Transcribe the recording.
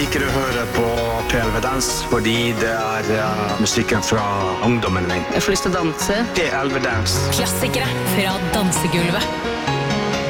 liker å høre på PLV Dans, fordi det musikken fra ungdommen min. Jeg får lyst til å danse. PLV Dans. Klassikere fra dansegulvet.